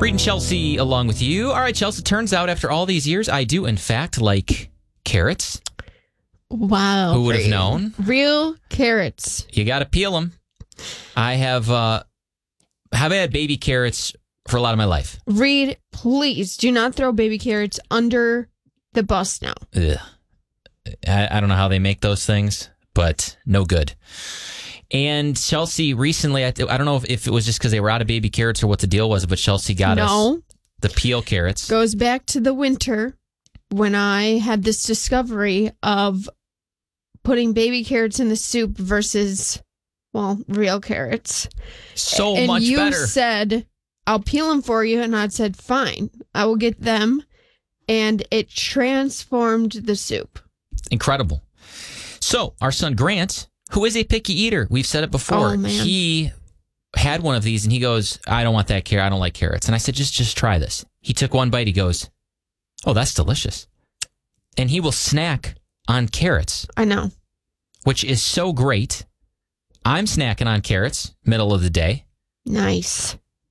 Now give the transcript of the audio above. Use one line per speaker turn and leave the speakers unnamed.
Reed and Chelsea along with you. All right, Chelsea, turns out after all these years, I do, in fact, like carrots.
Wow.
Who would have known?
Real carrots.
You got to peel them. I have had baby carrots for a lot of my life.
Reed, please do not throw baby carrots under the bus now.
Ugh. I don't know how they make those things, but no good. And Chelsea recently, I don't know if it was just because they were out of baby carrots or what the deal was, but Chelsea got us the peel carrots.
Goes back to the winter when I had this discovery of putting baby carrots in the soup versus, real carrots.
So
and
much
you
better.
Said, I'll peel them for you. And I said, fine, I will get them. And it transformed the soup.
Incredible. So our son Grant, who is a picky eater, we've said it before.
Oh, man.
He had one of these and he goes, I don't want that carrot. I don't like carrots. And I said, just try this. He took one bite. He goes, oh, that's delicious. And he will snack on carrots.
I know.
Which is so great. I'm snacking on carrots middle of the day.
Nice.